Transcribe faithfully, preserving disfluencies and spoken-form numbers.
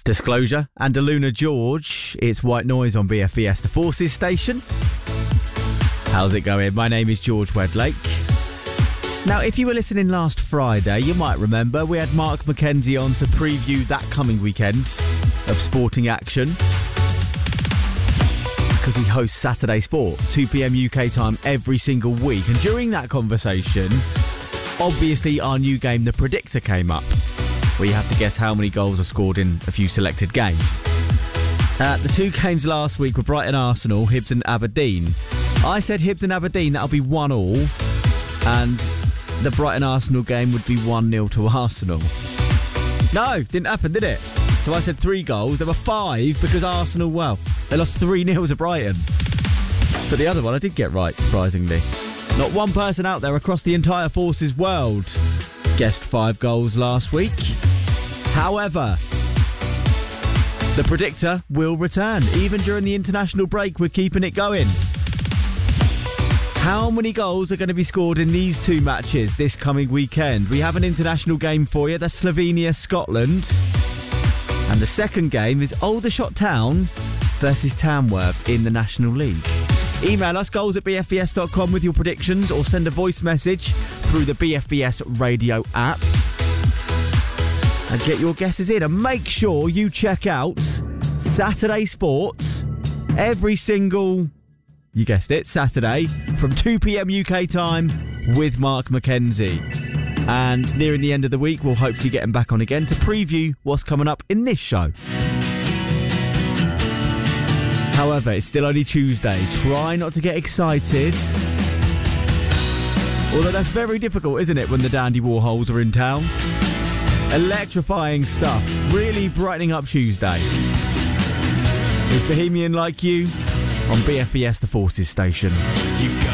Disclosure, and Aluna George. It's White Noise on B F B S, the Forces station. How's it going? My name is George Wedlake. Now, if you were listening last Friday, you might remember we had Mark McKenzie on to preview that coming weekend of sporting action, because he hosts Saturday Sport, two p.m. U K time every single week. And during that conversation, obviously our new game, The Predictor, came up, where you have to guess how many goals are scored in a few selected games. Uh, the two games last week were Brighton Arsenal, Hibs and Aberdeen. I said Hibs and Aberdeen, that'll be one all, and the Brighton Arsenal game would be one nil to Arsenal. No, didn't happen, did it? So I said three goals. There were five because Arsenal, well, they lost three nil to Brighton. But the other one I did get right, surprisingly. Not one person out there across the entire Forces world guessed five goals last week. However, the Predictor will return. Even during the international break, we're keeping it going. How many goals are going to be scored in these two matches this coming weekend? We have an international game for you. That's Slovenia-Scotland. And the second game is Aldershot Town versus Tamworth in the National League. Email us, goals at b f b s dot com with your predictions, or send a voice message through the B F B S radio app. And get your guesses in. And make sure you check out Saturday Sports every single, you guessed it, Saturday from two p.m. U K time with Mark McKenzie. And nearing the end of the week, we'll hopefully get him back on again to preview what's coming up in this show. However, it's still only Tuesday. Try not to get excited. Although that's very difficult, isn't it, when the Dandy Warhols are in town? Electrifying stuff. Really brightening up Tuesday. It's Bohemian Like You on B F B S, the Forces station. You go.